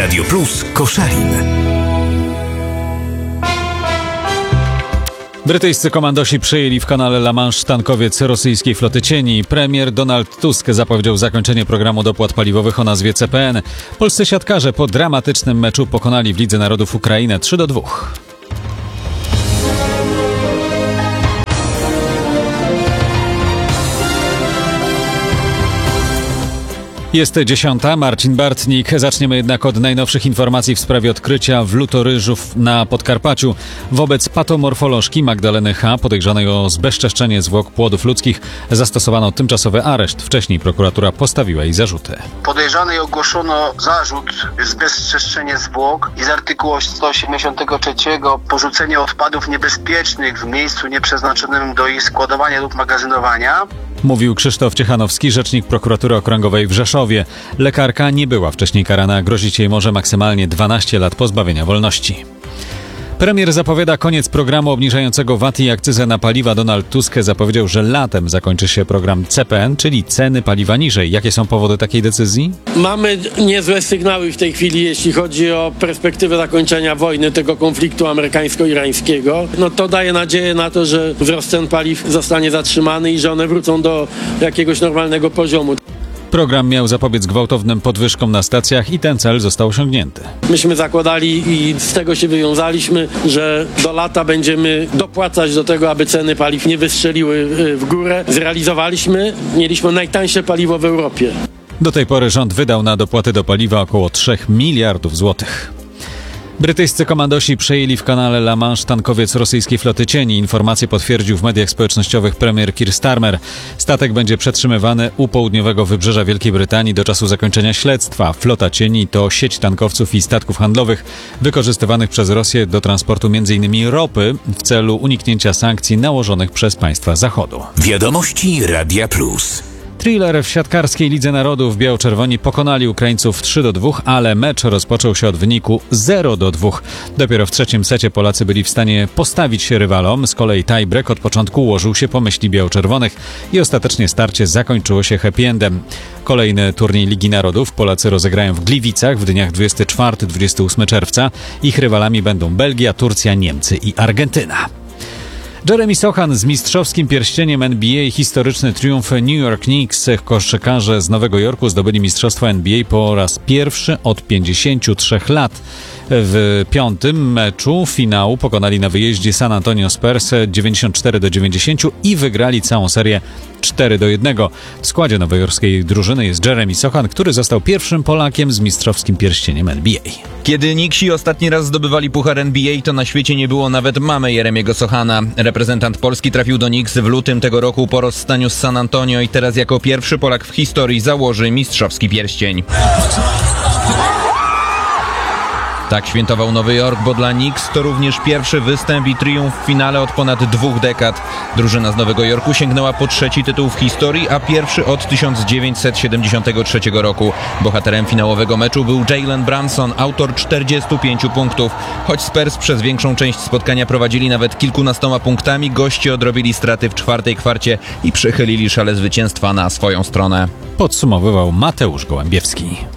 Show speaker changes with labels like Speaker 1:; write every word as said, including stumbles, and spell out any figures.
Speaker 1: Radio Plus Koszalin.
Speaker 2: Brytyjscy komandosi przyjęli w kanale La Manche tankowiec rosyjskiej floty cieni. Premier Donald Tusk zapowiedział zakończenie programu dopłat paliwowych o nazwie C P N. Polscy siatkarze po dramatycznym meczu pokonali w Lidze Narodów Ukrainę trzy do dwóch. Jest dziesiąta, Marcin Bartnik. Zaczniemy jednak od najnowszych informacji w sprawie odkrycia wlutoryżów na Podkarpaciu. Wobec patomorfolożki Magdaleny H., podejrzanej o zbezczeszczenie zwłok płodów ludzkich, zastosowano tymczasowy areszt. Wcześniej prokuratura postawiła jej zarzuty.
Speaker 3: Podejrzanej ogłoszono zarzut zbezczeszczenie zwłok i z artykułu sto osiemdziesiątego trzeciego porzucenie odpadów niebezpiecznych w miejscu nieprzeznaczonym do ich składowania lub magazynowania.
Speaker 2: Mówił Krzysztof Ciechanowski, rzecznik prokuratury okręgowej w Rzeszowie. Lekarka nie była wcześniej karana, grozić jej może maksymalnie dwanaście lat pozbawienia wolności. Premier zapowiada koniec programu obniżającego V A T i akcyzę na paliwa. Donald Tusk zapowiedział, że latem zakończy się program C P N, czyli ceny paliwa niżej. Jakie są powody takiej decyzji?
Speaker 4: Mamy niezłe sygnały w tej chwili, jeśli chodzi o perspektywę zakończenia wojny, tego konfliktu amerykańsko-irańskiego. No to daje nadzieję na to, że wzrost cen paliw zostanie zatrzymany i że one wrócą do jakiegoś normalnego poziomu.
Speaker 2: Program miał zapobiec gwałtownym podwyżkom na stacjach i ten cel został osiągnięty.
Speaker 4: Myśmy zakładali i z tego się wywiązaliśmy, że do lata będziemy dopłacać do tego, aby ceny paliw nie wystrzeliły w górę. Zrealizowaliśmy, mieliśmy najtańsze paliwo w Europie.
Speaker 2: Do tej pory rząd wydał na dopłaty do paliwa około trzech miliardów złotych. Brytyjscy komandosi przejęli w kanale La Manche tankowiec rosyjskiej floty cieni. Informację potwierdził w mediach społecznościowych premier Keir Starmer. Statek będzie przetrzymywany u południowego wybrzeża Wielkiej Brytanii do czasu zakończenia śledztwa. Flota cieni to sieć tankowców i statków handlowych wykorzystywanych przez Rosję do transportu między innymi ropy w celu uniknięcia sankcji nałożonych przez państwa Zachodu.
Speaker 1: Wiadomości Radia Plus.
Speaker 2: Thriller w siatkarskiej Lidze Narodów. Biało-czerwoni pokonali Ukraińców trzy do dwóch, ale mecz rozpoczął się od wyniku zero do dwóch. Dopiero w trzecim secie Polacy byli w stanie postawić się rywalom. Z kolei tie-break od początku ułożył się po myśli biało-czerwonych i ostatecznie starcie zakończyło się happy endem. Kolejny turniej Ligi Narodów Polacy rozegrają w Gliwicach w dniach dwudziestego czwartego do dwudziestego ósmego czerwca. Ich rywalami będą Belgia, Turcja, Niemcy i Argentyna. Jeremy Sochan z mistrzowskim pierścieniem N B A, historyczny triumf New York Knicks. Koszykarze z Nowego Jorku zdobyli mistrzostwo N B A po raz pierwszy od pięćdziesięciu trzech lat. W piątym meczu finału pokonali na wyjeździe San Antonio Spurs dziewięćdziesiąt cztery do dziewięćdziesięciu i wygrali całą serię cztery do jednego. W składzie nowojorskiej drużyny jest Jeremy Sochan, który został pierwszym Polakiem z mistrzowskim pierścieniem N B A.
Speaker 5: Kiedy Knicksi ostatni raz zdobywali puchar N B A, to na świecie nie było nawet mamy Jeremiego Sochana. Reprezentant Polski trafił do Knicks w lutym tego roku po rozstaniu z San Antonio i teraz jako pierwszy Polak w historii założy mistrzowski pierścień. Tak świętował Nowy Jork, bo dla Knicks to również pierwszy występ i triumf w finale od ponad dwóch dekad. Drużyna z Nowego Jorku sięgnęła po trzeci tytuł w historii, a pierwszy od tysiąc dziewięćset siedemdziesiątego trzeciego roku. Bohaterem finałowego meczu był Jalen Brunson, autor czterdziestu pięciu punktów. Choć Spurs przez większą część spotkania prowadzili nawet kilkunastoma punktami, goście odrobili straty w czwartej kwarcie i przechylili szale zwycięstwa na swoją stronę.
Speaker 2: Podsumowywał Mateusz Gołębiewski.